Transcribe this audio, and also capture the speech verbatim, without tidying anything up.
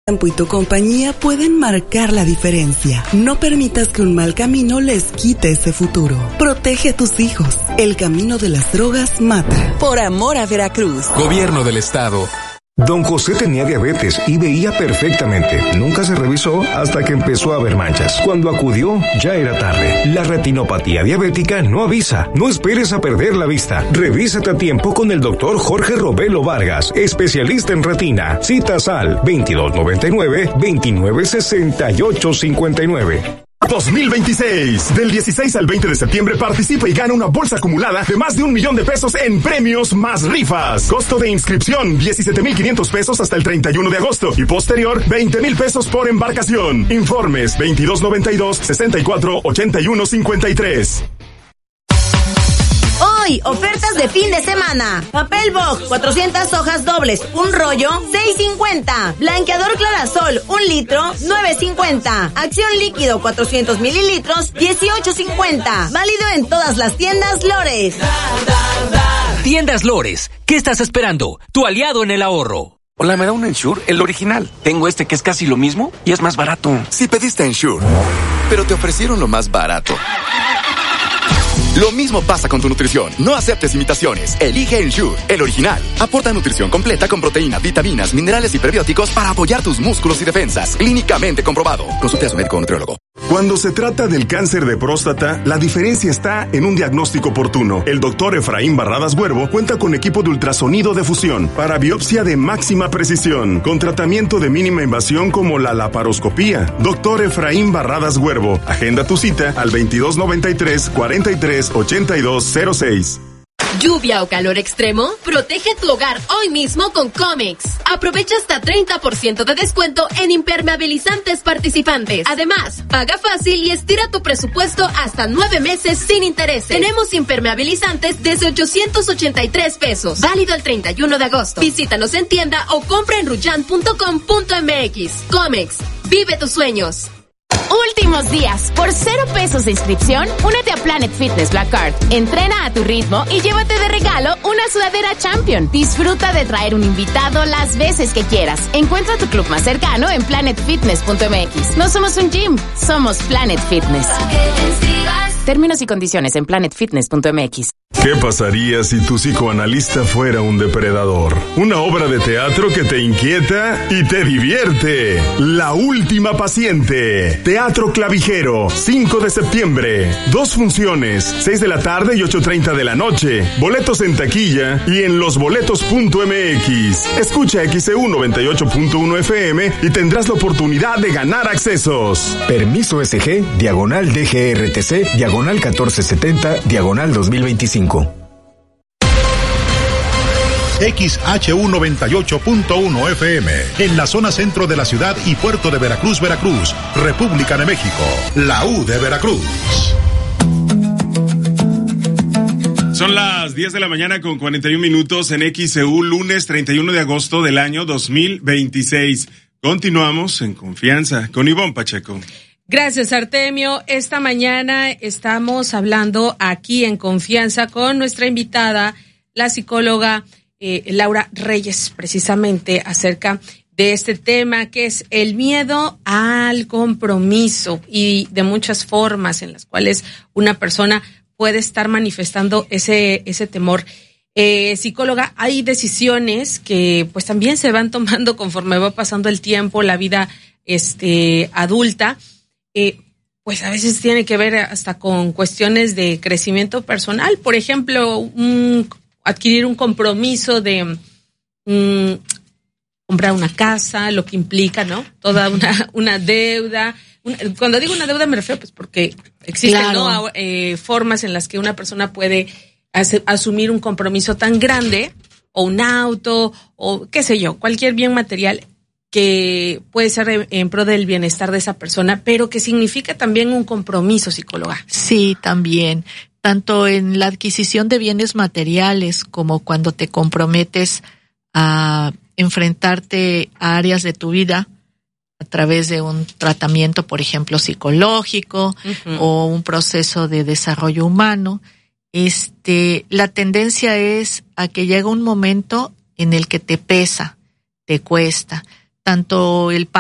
y tu compañía pueden marcar la diferencia. No permitas que un mal camino les quite ese futuro. Protege a tus hijos. El camino de las drogas mata. Por amor a Veracruz. Gobierno del Estado. Don José tenía diabetes y veía perfectamente. Nunca se revisó hasta que empezó a ver manchas. Cuando acudió, ya era tarde. La retinopatía diabética no avisa. No esperes a perder la vista. Revísate a tiempo con el doctor Jorge Robelo Vargas, especialista en retina. Citas al veintidós noventa y nueve, veintinueve sesenta y ocho cincuenta y nueve. dos mil veintiséis. Del dieciséis al veinte de septiembre participa y gana una bolsa acumulada de más de un millón de pesos en premios más rifas. Costo de inscripción diecisiete mil quinientos pesos hasta el treinta y uno de agosto y posterior veinte mil pesos por embarcación. Informes veintidós noventa y dos, sesenta y cuatro, ochenta y uno cincuenta y tres. Hoy, ofertas de fin de semana. Papel Vogue, cuatrocientas hojas dobles, un rollo, seis cincuenta. Blanqueador Clarasol, un litro, nueve cincuenta. Acción líquido, cuatrocientos mililitros, dieciocho cincuenta. Válido en todas las tiendas Lores. Tiendas Lores, ¿qué estás esperando? Tu aliado en el ahorro. Hola, ¿me da un Ensure? El original. Tengo este que es casi lo mismo y es más barato. Sí pediste Ensure, pero te ofrecieron lo más barato. Lo mismo pasa con tu nutrición. No aceptes imitaciones. Elige Ensure, el original. Aporta nutrición completa con proteínas, vitaminas, minerales y prebióticos para apoyar tus músculos y defensas. Clínicamente comprobado. Consulte a su médico o nutriólogo. Cuando se trata del cáncer de próstata, la diferencia está en un diagnóstico oportuno. El doctor Efraín Barradas Huervo cuenta con equipo de ultrasonido de fusión para biopsia de máxima precisión, con tratamiento de mínima invasión como la laparoscopía. Doctor Efraín Barradas Huervo, agenda tu cita al veintidós noventa y tres, cuarenta y tres, ochenta y dos cero seis. ¿Lluvia o calor extremo? Protege tu hogar hoy mismo con Comex. Aprovecha hasta treinta por ciento de descuento en impermeabilizantes participantes. Además, paga fácil y estira tu presupuesto hasta nueve meses sin intereses. Tenemos impermeabilizantes desde ochocientos ochenta y tres pesos. Válido el treinta y uno de agosto. Visítanos en tienda o compra en ruyan punto com punto m x. Comex. Vive tus sueños. Últimos días. Por cero pesos de inscripción, únete a Planet Fitness Black Card. Entrena a tu ritmo y llévate de regalo una sudadera Champion. Disfruta de traer un invitado las veces que quieras. Encuentra tu club más cercano en planet fitness punto m x. No somos un gym, somos Planet Fitness. Términos y condiciones en planet fitness punto m x. ¿Qué pasaría si tu psicoanalista fuera un depredador? Una obra de teatro que te inquieta y te divierte. La última paciente. Teatro Clavijero, cinco de septiembre. Dos funciones, seis de la tarde y ocho treinta de la noche. Boletos en taquilla y en losboletos punto m x. Escucha X E U noventa y ocho punto uno F M y tendrás la oportunidad de ganar accesos. Permiso S G, diagonal D G R T C, diagonal catorce setenta, diagonal dos mil veinticinco. X H U noventa y ocho punto uno F M, en la zona centro de la ciudad y puerto de Veracruz, Veracruz, República de México, la U de Veracruz. Son las diez de la mañana con cuarenta y un minutos en X E U, lunes treinta y uno de agosto del año dos mil veintiséis. Continuamos en confianza con Ivonne Pacheco. Gracias, Artemio. Esta mañana estamos hablando aquí en confianza con nuestra invitada, la psicóloga eh, Laura Reyes, precisamente acerca de este tema que es el miedo al compromiso y de muchas formas en las cuales una persona puede estar manifestando ese ese temor. Eh, psicóloga, hay decisiones que pues también se van tomando conforme va pasando el tiempo, la vida este adulta. Eh, pues a veces tiene que ver hasta con cuestiones de crecimiento personal, por ejemplo, un, adquirir un compromiso de um, comprar una casa, lo que implica, ¿no? Toda una, una deuda. Una, cuando digo una deuda me refiero pues porque existen claro. ¿no? eh, formas en las que una persona puede hacer, asumir un compromiso tan grande, o un auto, o qué sé yo, cualquier bien material que puede ser en pro del bienestar de esa persona, pero que significa también un compromiso, psicóloga. Sí, también. Tanto en la adquisición de bienes materiales como cuando te comprometes a enfrentarte a áreas de tu vida a través de un tratamiento, por ejemplo, psicológico uh-huh. o un proceso de desarrollo humano, este, la tendencia es a que llega un momento en el que te pesa, te cuesta, tanto el